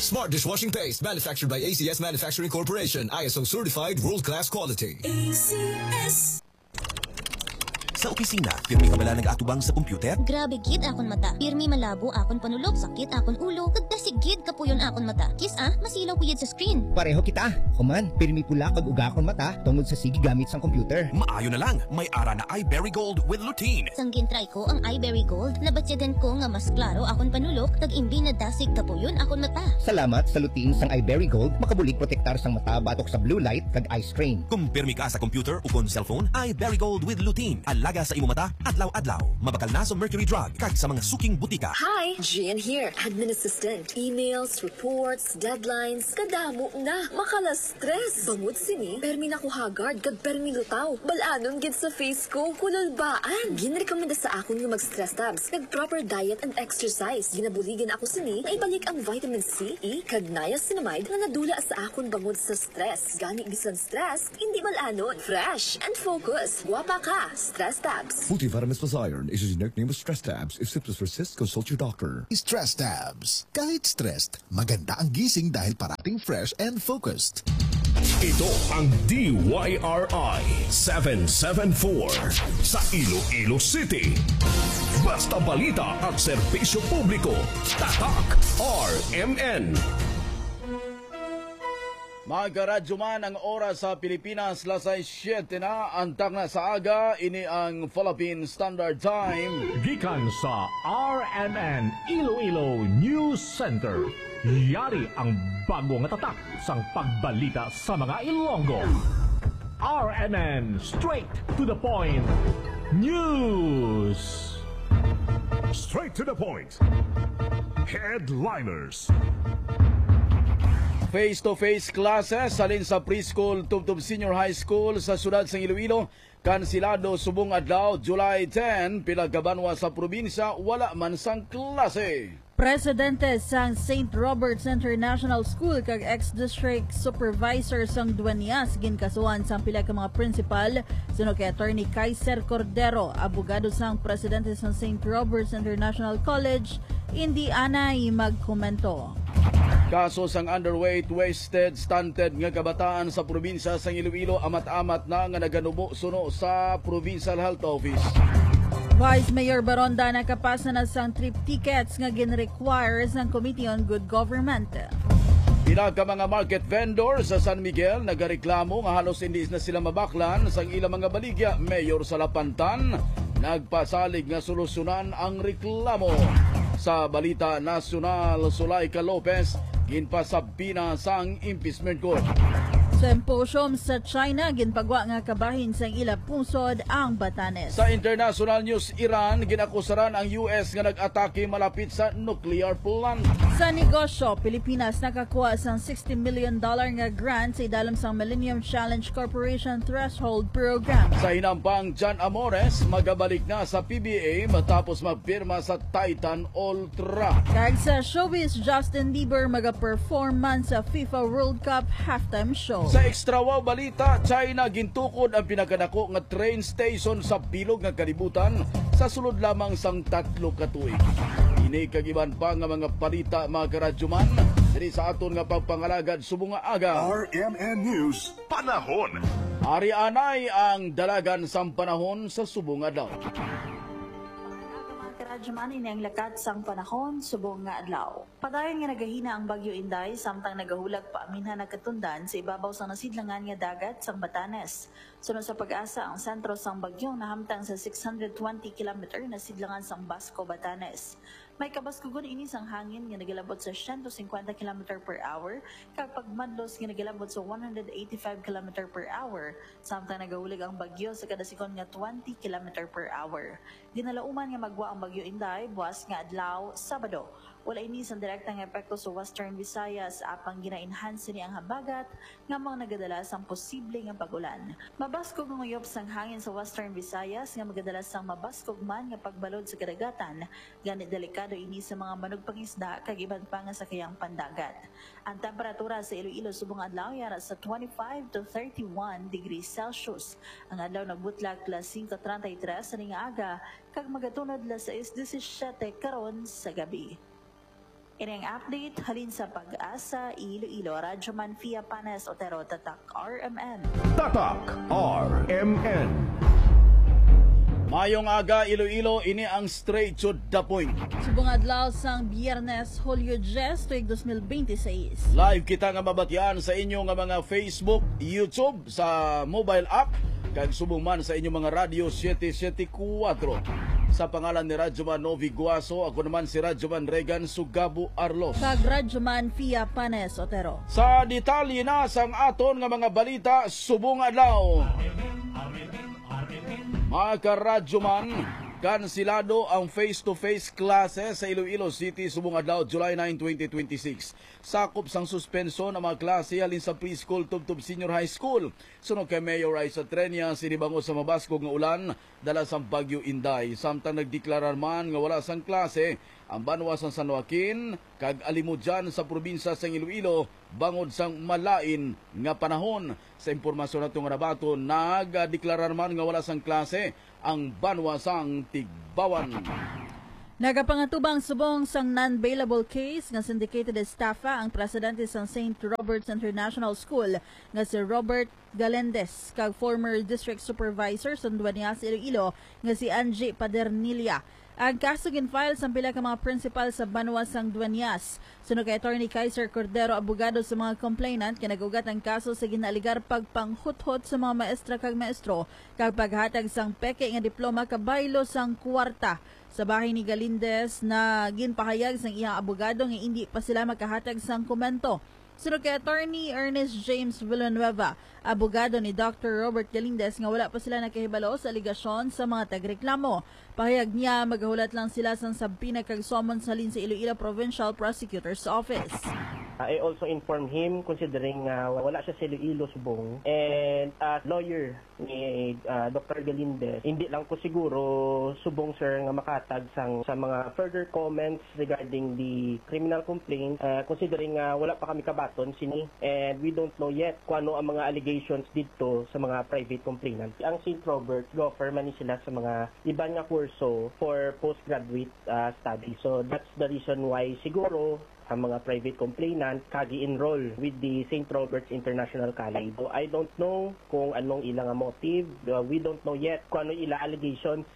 Smart dishwashing paste manufactured by ACS Manufacturing Corporation. ISO certified world-class quality. ACS. Sa opisina, pirmi ka bala nag-atubang sa computer? Grabe gid akon mata. Pirmi malabo akon panulog, sakit akon ulo, kagdasigid kapuyon akon mata. Masilaw puyid sa screen. Pareho kita. Human, pirmi pula kag uga akon mata tungod sa sige gamit sang computer. Maayo na lang, may ara na iBerry Gold with lutein. Sanggin try ko ang iBerry Gold, nabatsyagan ko nga mas klaro akon panulog, kag imbi na dasig kapuyon akon mata. Salamat sa lutein sang iBerry Gold, makabulig protektar sang mata batok sa blue light kag eye strain. Kung pirmi ka sa computer o kon cellphone, iBerry Gold with lutein. Alaga sa imo mata, adlaw-adlaw. Mabakal na sa mercury drug kag sa mga suking butika. Hi, Gian here, admin assistant. Emails, reports, deadlines, kadamo na. Makala-stress. Bangod sini, permi na ko hagard, kag permi lutaw. Balanon gid sa face ko, kululbaan. Ginrekomenda sa akon nga mag-stress tabs, kag proper diet and exercise. Ginabuligan ako sini, na ibalik ang vitamin C, E, kag niacinamide na nadula sa akon bangod sa stress. Gani bisan stress, hindi balanon. Fresh and focus. Guwapa ka, stress tabs. Multivitamins plus iron is a generic name of Stress Tabs. If symptoms persist, consult your doctor. Stress Tabs. Kahit stressed, maganda ang gising dahil parating fresh and focused. Ito ang DYRI 774 sa Iloilo City. Basta balita at serbisyo publiko. Tatak RMN. Magkaradyo man ang oras sa Pilipinas, lasay 7 na, antak na sa aga, ini ang Philippine Standard Time. Gikan sa RMN Iloilo News Center. Yari ang bago nga tatak sang pagbalita sa mga Ilonggo. RMN Straight to the Point News. Straight to the point. Headliners. Face-to-face classes salin sa preschool tubtub senior high school sa syudad sang Iloilo kansilado subong adlaw July 10 pinagkabanwa sa probinsya wala man sang klase. Presidente sang St. Robert's International School kag ex-district supervisor sang Dueñas ginkasuhan sang pila ka mga principal sunod kay Attorney Kaiser Cordero, abogado sang presidente sang St. Robert's International College, hindi anay magkomento. Kaso sang underweight, wasted, stunted nga kabataan sa probinsya sang Iloilo amat-amat na nga naganubo suno sa Provincial Health Office. Vice Mayor Baronda nakapasa na sang trip tickets nga gin-require sang Committee on Good Government. Pila ka mga market vendors sa San Miguel nagareklamo nga halos hindi na sila mabaklan sang ilang mga baligya. Mayor sa Lapantan nagpasalig nga solusyonan ang reklamo. Sa Balita Nasional, Sulaika Lopez ginpasabina sang impeachment court. Symposium sa China ginpagwa nga kabahin sang ila pungsod ang Batanes. Sa international news, Iran ginakusaran ang US nga nag-atake malapit sa nuclear plant. Sa negosyo, Pilipinas nakakuha sang $60 million nga grant sa idalam sang Millennium Challenge Corporation Threshold Program. Sa hinampang John Amores, magabalik na sa PBA matapos magpirma sa Titan Ultra. Kag sa showbiz, Justin Bieber magaperform man sa FIFA World Cup halftime show. Sa extra wow balita, China gintukod ang pinakanako nga train station sa bilog nga kalibutan sa sulod lamang sang 3 ka tuig. Ini kagiban pa nga mga balita mga karadyoman diri sa aton nga pagpangalagad subong nga aga. RMN News Panahon. Ari anay ang dalagan sang panahon sa subong adlaw. Karadyaman ini ang lakat sang panahon subong nga adlaw. Padayon nga nagahina ang Bagyo Inday samtang nagahulag pa aminhan nagkatundan sa ibabaw sang nasidlangan nga dagat sang Batanes. Sunod sa pag-asa ang sentro sang bagyo nahamtang sa 620 km na sidlangan sang Basco, Batanes. May kabaskugon ini sang hangin nga nagalabot sa 150 km per hour kag pagmadlos nga nagalabot sa 185 km per hour samtang nagahulig ang bagyo sa kada sekon nga 20 km per hour. Ginalauman nga magwa ang Bagyo Inday buwas nga adlaw Sabado. Wala ini sang direktang epekto sa Western Visayas apang gina-enhance ni ang habagat nga mga nagadala sang posible nga pagulan. Mabaskog ang uyop sang hangin sa Western Visayas nga magadala sang mabaskog man nga pagbalod sa kadagatan. Ganit delikado ini sa mga manugpangisda kag iban pa nga sa kayang pandagat. Ang temperatura sa Iloilo subong adlaw yara sa 25 to 31 degrees Celsius. Ang adlaw nagbutlak plus 5:33 sa nga aga kag magatunod las 6:17 karon sa gabi. Iring update halin sa Pag-asa, Iloilo, Radyoman Fia Panes, Otero, Tatak, RMN. Tatak RMN. Mayong aga, Iloilo, ini ang straight to the point. Subong adlaw sang Biyernes, Hulyo 10, tuig 2026. Live kita nga mabatyan sa inyong mga Facebook, YouTube, sa mobile app, kag subong man sa inyong mga radio 774. Sa pangalan ni Radyoman Novi Guaso, ako naman si Radyoman Regan Sugabo Arlos. Kag Radyoman Fia Panes, Otero. Sa detalye na sang aton nga mga balita, subong adlaw. Mga ka-Radyoman, kansilado ang face-to-face klase sa Iloilo City subong adlaw July 9, 2026. Sakop sang suspenso ng mga klase halin sa preschool tubtub senior high school. Sunod kay Mayor Raisa Trenia, sinibango sa mabaskog nga ulan dala sa Bagyo Inday. Samtang nagdeklarar man nga wala sang klase ang banwa sa San Joaquin kag alimudyan sa probinsya sa Iloilo bangod sang malain nga panahon. Sa impormasyon natong rabato, nagdeklarar man nga wala sang klase ang banwa sang Tigbawan. Nagapangatubang subong sang non-bailable case nga syndicated estafa ang presidente sang St. Robert's International School nga si Robert Galendez kag former district supervisor sa Dueñas, Iloilo nga si Angie Padernilla. Ang kaso ginfile sa pila ka mga principal sa banwa sang Dueñas. Sunod kay Attorney Kaiser Cordero, abogado sa mga complainant, kinagugat ang kaso sa ginaligar pagpanghuthot sa mga maestra kag maestro kag paghatag sang peke nga diploma kabaylo sang kwarta sa bahay ni Galindez na ginpahayag sang iyang abogado nga hindi pa sila makahatag sang komento. Sunod kay Attorney Ernest James Villanueva, abogado ni Dr. Robert Galindez nga wala pa sila nakahibalo sa aligasyon sa mga tagreklamo. Pahayag niya magahulat lang sila sang sabpina kag summons halin sa Iloilo Provincial Prosecutor's Office. I also informed him considering wala siya sa Iloilo subong, and as lawyer ni Dr. Galindez, hindi lang ko siguro subong sir nga makatag sa mga further comments regarding the criminal complaint, considering wala pa kami kabaton sini and we don't know yet kung ano ang mga allegations dito sa mga private complainant. Ang St. Robert offer man sila sa mga iba nga kurso for postgraduate study. So that's the reason why siguro ang mga private complainant kagi-enroll with the St. Robert's International College. So I don't know kung anong ilang motive. We don't know yet kung anong ilang allegations.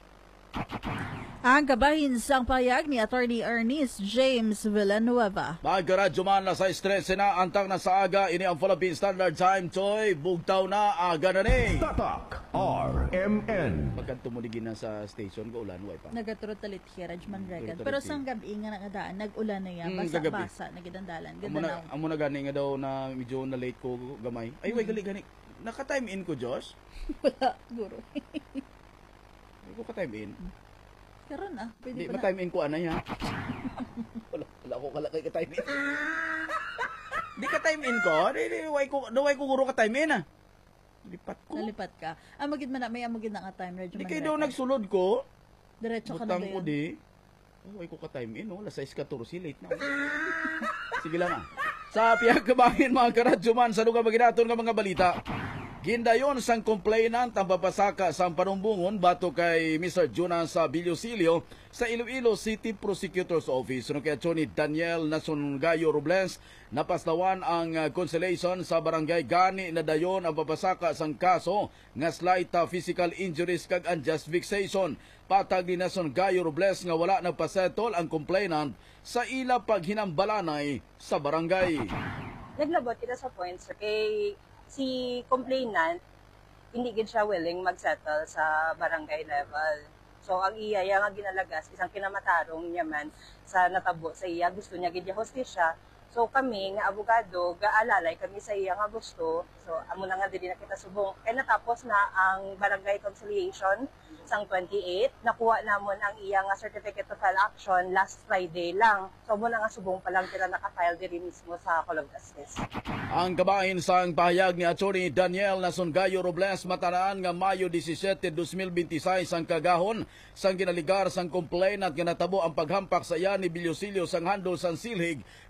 Ang kabahin sang payag ni Attorney Ernest James Villanueva. Magkaradyo man na sa stress na antang na sa aga, ini ang Philippine Standard Time, Choy. Bugtaw na, aga na ni. Tatak RMN. Pagkantumunigin na sa station, kaulan, way pa. Nagaturot talit siya, Rajman Regan. Pero sang gabi nga nakadaan, nag-ulan na yan. Basa-basa, nagidandalan. Amo na gani nga daw na medyo na late ko gamay. Ay, way gani. Naka-time in ko, Josh? Wala, guro. Hindi ko ka-time in. Karon pwede di, pa na. Ma-time in ko anay ha. wala ko kalakay ka-time in. Di ka-time in ko. Way ko guro ka-time in ha. Lipat ko. Nalipat ka. Magid man na, may amagid na nga time. Di kayo daw nagsulod ko. Diretso ka na butang ko di. Way ko ka-time in. Wala 6:14, late na. Sige lang ha. Sa piyag kabahin mga karadyoman sa lugar maginaton nga mga balita. Gindayon sang complainant ang papasaka sa panumbungon bato kay Mr. Jonas Villosilio sa Iloilo City Prosecutor's Office. Sunod kay Attorney Daniel Nasongayo Robles, napaslawan ang consolation sa barangay gani na dayon ang papasaka sang kaso nga slight physical injuries kag unjust vexation. Patag ni Nasongayo Robles nga wala nagpasettle ang complainant sa ila paghinambalanay sa barangay. Naglabot kita sa points kay si complainant, hindi gid siya willing mag-settle sa barangay level. So, ang iya nga ginalagas, isang kinamatarong niya man sa natabo sa iya, gusto niya gid hostisya. So, kami, nga abogado, gaalalay kami sa iya nga gusto. So, amo na nga din na kita subong. Kaya natapos na ang barangay conciliation sang 28. Nakuha namon ang iya nga certificate of file action last Friday lang. So, mo na nga subong pa lang tira nakafile diri mismo sa Colog Justice. Ang kabahin sang pahayag ni Attorney Daniel Nasongayo Robles matanaan nga Mayo 17, 2026 ang kagahon sang ginaligar sang complainant nga natabo ang paghampak sa iya ni Villosilio sang handol sang silhig kapag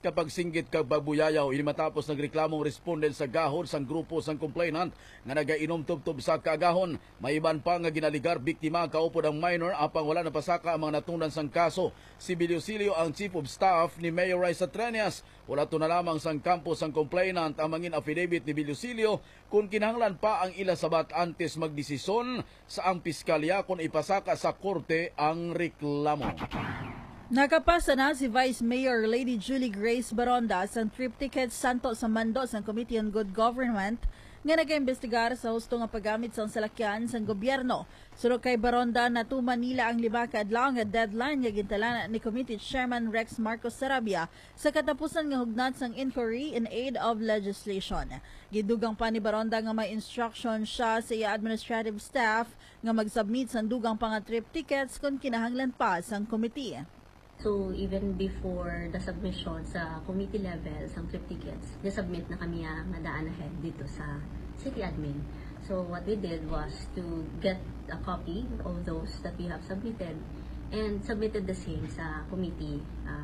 paginggit kag pagbuyayaw ini matapos nagreklamong respondent sa gahon sang grupo sang complainant nga nagainom tubtob sa kaagahon. May iban pa nga ginaligar biktima kaupod ang minor apang wala na pasaka ang mga natundan sang kaso. Si Bilusilio ang chief of staff ni Mayor Raisa Treñas. Wala to na lamang sang kampo sang complainant ang mangin affidavit ni Bilusilio kung kinahanglan pa ang ila sabat antes magdesisyon sa ang piskalya kung ipasaka sa korte ang reklamo. Nakapasa na si Vice Mayor Lady Julie Grace Baronda sa trip ticket Santo sa Mando sa Committee on Good Government nga nag-imbestigar sa husto nga paggamit sa salakyan sa gobyerno. Sunod kay Baronda, natuman nila ang 5 ka adlaw nga deadline nga gintalan ni Committee Chairman Rex Marcos Sarabia sa katapusan nga hugnat sang inquiry in aid of legislation. Gidugang pa ni Baronda nga may instruction siya sa iya administrative staff nga mag-submit sa dugang pang trip tickets kung kinahanglan pa sang committee. So, even before the submission sa committee level, sa trip tickets, submit na kami nga daan ahead dito sa city admin. So, what we did was to get a copy of those that we have submitted and submitted the same sa committee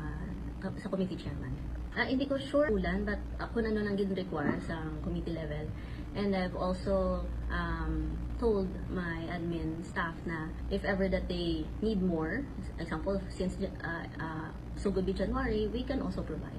chairman. Hindi ko sure ulan, but kung ano nang gin-require sa committee level. And I've also told my admin staff na if ever that they need more, example, since so good be January, we can also provide.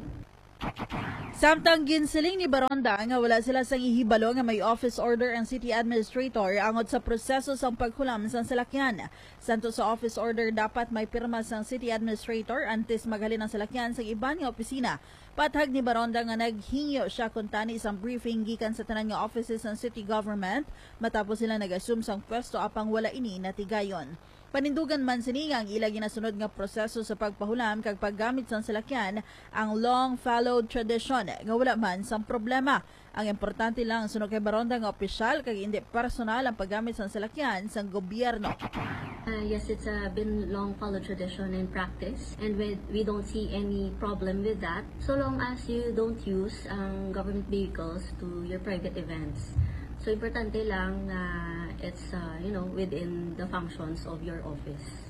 Samtang ginsiling ni Baronda nga wala sila sang ihibalo nga may office order ang city administrator angod sa proseso sang paghulam sang salakyan. Santo sa office order dapat may pirma sang city administrator antes maghalin ang salakyan sa iban nga opisina. Pathag ni Baronda nga naghingyo siya kung tani isang briefing gikan sa tanan nga offices ng city government matapos sila nag-assume sang pwesto apang wala ini natigayon. Panindugan man sini ang ila ginasunod nga proseso sa pagpahulam kag paggamit sang salakyan ang long followed tradition nga wala man sang problema. Ang importante lang sunod kay Baronda nga opisyal kag hindi personal ang paggamit sang salakyan sang gobyerno. Yes, it's been long followed tradition and practice, and we don't see any problem with that so long as you don't use government vehicles to your private events. So, importante lang na it's, within the functions of your office.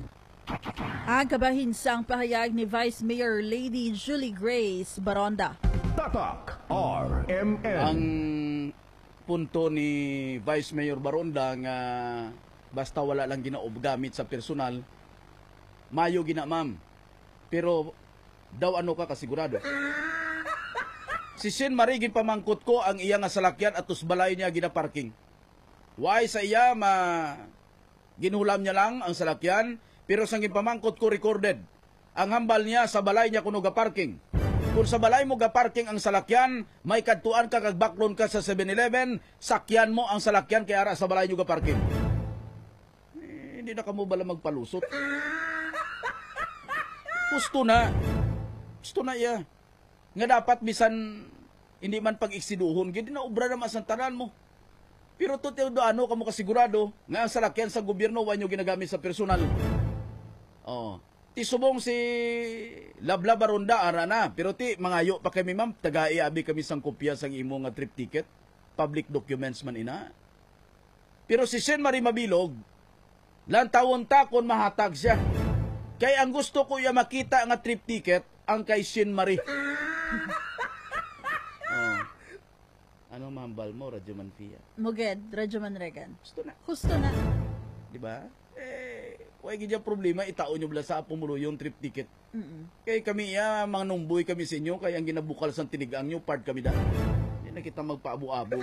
Ang kabahin sang pahayag ni Vice Mayor Lady Julie Grace Baronda. Tatak RMN. Ang punto ni Vice Mayor Baronda nga basta wala lang ginaob gamit sa personal, mayo gina ma'am. Pero daw ano ka kasigurado? Si Sin Marigin pamangkot ko ang iya nga salakyan atus balay niya ginaparking. Why sa iya ginulam niya lang ang salakyan, pero sang pamangkot ko recorded. Ang hambal niya sa balay niya kuno ga-parking. Kung sa balay mo ga-parking ang salakyan, may kadtuan ka kag backloan ka sa 7-Eleven, sakyan mo ang salakyan kay ara sa balay niyo ga-parking. Hindi na kamo bala magpalusot. Gusto na iya. Nga dapat bisan hindi man pag-iksiduhon, gindi na obra naman sa tanan mo. Pero tutil do ano kamo kasigurado nga ang salakyan sa gobyerno wa nyo ginagamit sa personal. Ti subong si Labla Baronda ara na, pero ti mangayo pa kami ma'am, taga-iabi kami sang kopya sang imo nga trip ticket, public documents man ina. Pero si Sen Marie Mabilog, lantawon ta kon mahatag siya. Kay ang gusto ko ya makita nga trip ticket ang kay Sen Marie. Ano mahambal mo, Radyo Manfia? Muged, Radyo Manregan. Gusto na. Diba? Huwag gidya problema, itaon nyo bala sa apumulo yung trip ticket. Kaya kami, mga nungboy kami sa inyo, kaya ang ginabukal sa tinigang nyo, part kami dahil. Hindi na kita magpaabu-abo.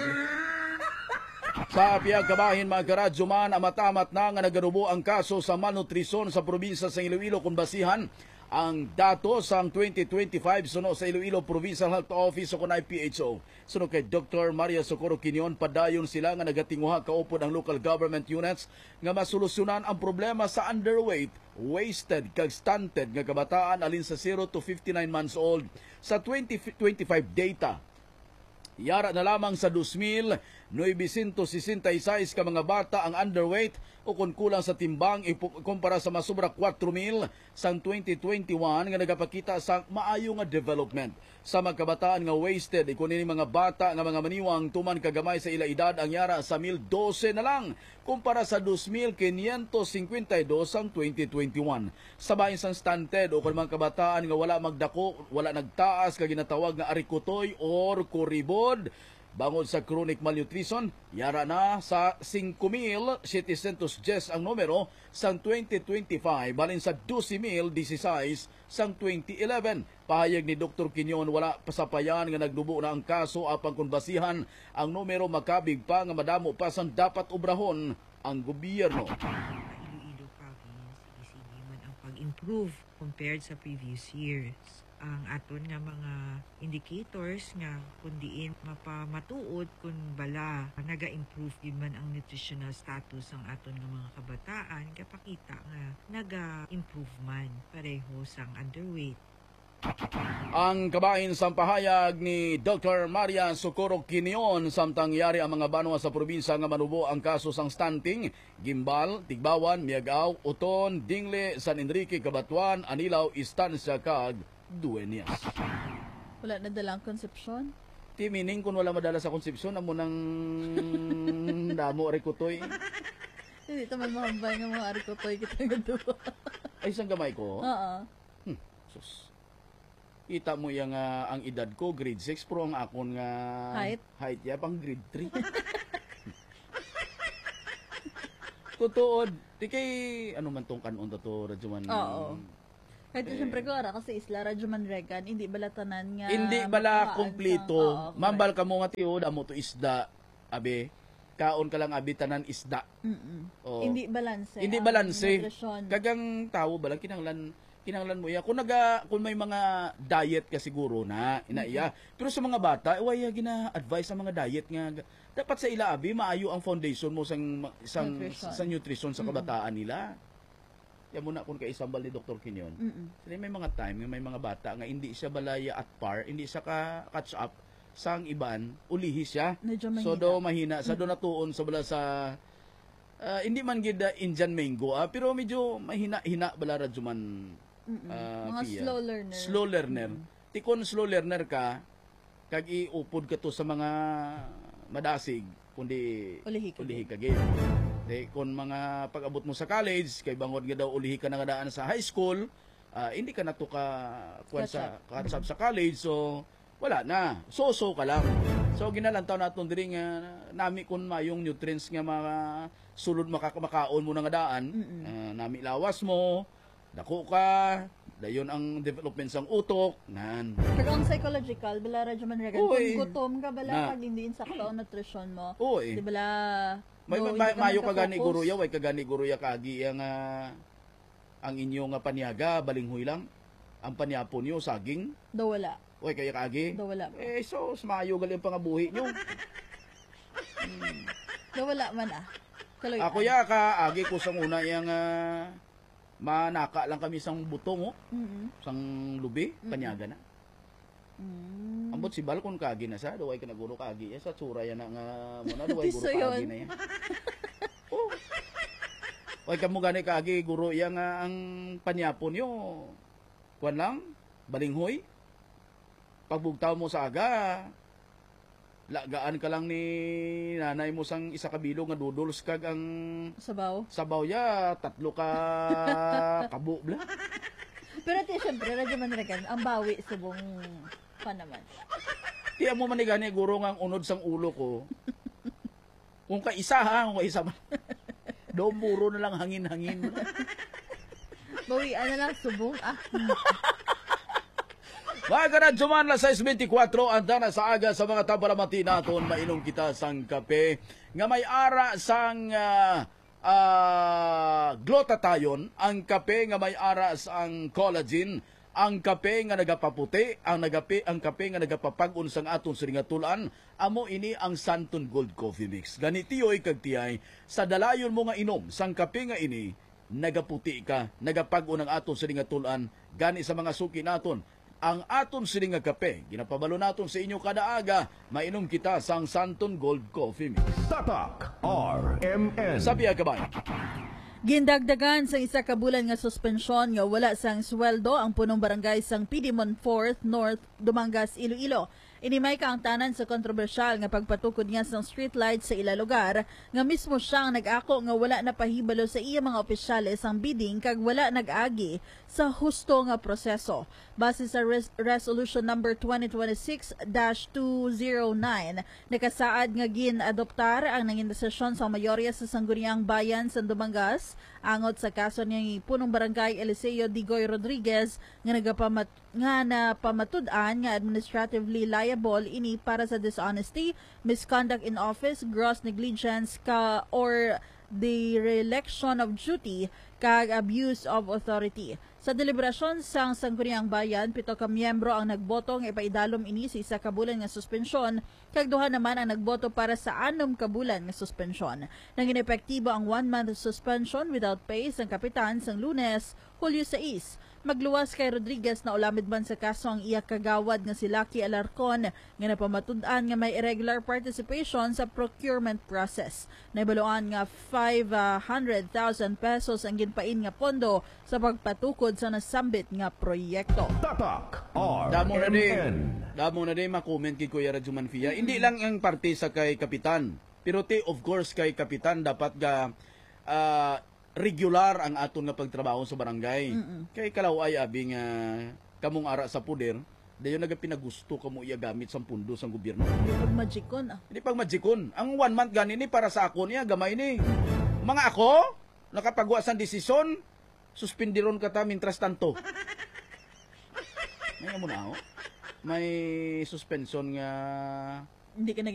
Sa piyag kabahin mga karadyo man, amatamat na nga naganubo ang kaso sa malnutrison sa probinsya sa Iloilo kung basihan ang datos sang 2025 suno sa Iloilo Provincial Health Office o kunay PHO. Suno kay Dr. Maria Socorro Quinion, padayon sila nga nagatinguha kaupod ang local government units nga masolusyonan ang problema sa underweight, wasted, kag stunted nga kabataan alin sa 0 to 59 months old sa 2025 data. Yara na lamang sa 2,000 966 ka mga bata ang underweight o kung kulang sa timbang kumpara sa masubra 4,000 sang 2021 nga nagapakita sa maayo nga development. Sa magkabataan nga wasted, ikunin mga bata nga mga maniwang tuman kagamay sa ila edad ang yara sa 1,012 na lang kumpara sa 2,552 sang 2021. Sabayin sang stunted o kung mga kabataan nga wala magdako, wala nagtaas ka ginatawag nga arikutoy or kuribod, bangod sa chronic malnutrition, yara na sa 5,710 ang numero sang 2025 balin sa 12,016 sang 2011. Pahayag ni Dr. Quinion wala pasapayan nga nagdubo na ang kaso apang kung basihan ang numero makabig pa nga madamo pa sang dapat obrahon ang gobyerno. Iloilo province sige man ang pag-improve compared sa previous years. Ang aton nga mga indicators nga kundiin mapamatuod kung bala naga-improve yun man ang nutritional status ng aton nga mga kabataan kapakita nga naga-improve man pareho sang underweight. Ang kabahin sa pahayag ni Dr. Maria Socorro Quinion samtang yari ang mga banwa sa probinsya nga manubo ang kaso sang stunting, Gimbal, Tigbawan, Miagaw, Uton, Dingle, San Enrique, Cabatuan, Anilaw, Estancia kag Dueñas. Wala na dalang konsepsyon? Ti meaning kung wala madala sa konsepsyon amo nang damo arikutoy. Hindi ta man mahambay nga mga arikutoy kita nga duwa. Ay isang gamay ko. Oo. Sus. Kita mo yang ang edad ko grade 6 pero ang akon nga height ya pang grade 3. Totoo, di kay ano man tong kanon to radyo man. Oo. Kahit siyempre ko ara kasi isla radyo man regan, hindi bala tanan nga. Hindi bala kompleto. Mambal ka mo nga tiyo, damo to isda, abe. Kaon ka lang abi tanan isda. Oh. Hindi balanse. Hindi balanse. Kagang tao balang kinanglan mo ya. Kung may mga diet ka siguro na inaiya. Pero sa mga bata, waya gina-advise sa mga diet nga dapat sa ila abi maayo ang foundation mo sa nutrition sa kabataan nila. Yan muna kung kaisambal ni Dr. Quinion. Kasi may mga time, may mga bata nga hindi siya balaya at par, hindi siya ka-catch up sang iban, ulihi siya. So do mahina. Sa do natuon sa bala sa hindi man gida Indian mango, pero medyo mahina-hina bala radyo man. Mga slow learner. Slow learner. Tikon slow learner ka, kag iupod ka to sa mga madasig, kundi ulihi ka gid. De kung mga pag-abot mo sa college, kay bangod nga daw ulihi ka na nga daan sa high school, hindi ka na to catch up sa college, so wala na. So ka lang. So ginalantaw naton diri nga nami kun mayong nutrients nga mga sulod makakaon mo na nga daan, nami lawas mo, dako ka, dayon ang development sang utok nan. Pero ang psychological bala radyo man regan kung gutom ka bala pag hindi insakto ang nutrition mo. Di bala mayo kagani guro ya, way kagani guro ya kagi ang inyo nga paniaga balinghoy lang. Ang paniapon niyo saging. Do wala. Way kaya kagi. Do wala. So mayo gali ang pangabuhi niyo. Do wala man Kaloy. Ako ya ka agi ko sang una yang manaka lang kami sang butong sang lubi paniaga na. Ambot si balkon kagi na sa duway ka naguro kagi sa tsura yan nga muna duway guro kagi na yan. Way kamo gani kagi guro yang ang panyapon yo. Kuan lang balinghoy. Pagbugtaw mo sa aga, lagaan ka lang ni nanay mo sang isa ka bilog nga duduls kag ang sabaw ya 3 ka kabo bla. Pero siyempre radyo man regan ang bawi subong naman. Tiya mo manigani guro nga unod sang ulo ko. Kung kaisa kung kaisa man. Do muro na lang hangin-hangin. Bawian na lang subong Mga karadyo man la 6:24 anda na sa aga sa mga tabaramati naton mainom kita sang kape nga may ara sang glutathione, ang kape nga may ara sang collagen, ang kape nga nagapaputi, ang kape nga nagapapag-on sang aton siringatulan, amo ini ang Santon Gold Coffee Mix. Ganitiyoy kag tiyay sa dalayon mo nga inom sang kape nga ini, nagaputi ka, nagapag-on ang aton siringatulan, gani sa mga suki naton. ang aton sini nga kape. Ginapabalo naton sa inyo kada aga, mainom kita sang Santon Gold Coffee Mix. Tatak RMN. Sabi kabay. Gindagdagan sa isa ka bulan nga suspensyon nga wala sang sweldo ang punong barangay sang Pidimon 4th North, Dumangas, Iloilo. Inimay ka ang tanan sa kontrobersyal nga pagpatukod niya sa street light sa ila lugar nga mismo siyang nag-ako nga wala na pahibalo sa iya mga opisyales ang bidding kag wala nag-agi sa husto nga proseso. Base sa Resolution number 2026-209, nakasaad nga gin-adoptar ang nanging desisyon sa mayorya sa Sangguniang Bayan sa Dumangas angot sa kaso niyang punong barangay Eliseo Digoy Rodriguez nga napamatud-an nga administratively liable ini para sa dishonesty, misconduct in office, gross negligence or dereliction of duty kag abuse of authority. Sa deliberasyon sang Sangguniang Bayan, 7 ka miyembro ang nagboto nga ipaidalom ini sa 1 ka bulan nga suspensyon, kag 2 naman ang nagboto para sa 6 ka bulan nga suspensyon. Nanging epektibo ang 1-month suspension without pay sang kapitan sang Lunes, Hulyo 6. Magluwas kay Rodriguez na ulamid man sa kaso ang iya kagawad nga si Lucky Alarcon nga napamatud-an nga may irregular participation sa procurement process. Naibaluan nga 500,000 pesos ang ginpain nga pondo sa pagpatukod sa nasambit nga proyekto. Tatak Damo na din makomment kay Kuya Radjuman Fia. Hindi lang ang parte sa kay Kapitan, pero of course kay Kapitan dapat ga regular ang aton nga pagtrabaho sa barangay. Kay kalaway abi nga kamong ara sa puder, dayon nagapinagusto kamo iya gamit sa pundo sa gobyerno. Hindi pag magikon. Ang 1 month gani ni para sa ako niya gamay ni. Mga ako nakapagawa sa desisyon, suspindiron ka ta mintras tanto. May mo na ako. May suspension nga hindi ka